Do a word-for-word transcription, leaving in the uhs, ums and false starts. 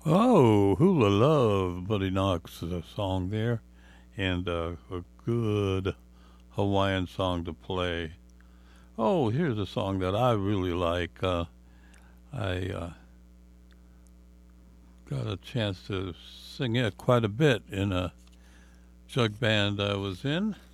Oh, Hula Love, Buddy Knox, a song there, and uh, a good Hawaiian song to play. Oh, here's a song that I really like. Uh, I uh, got a chance to sing it quite a bit in a jug band I was in.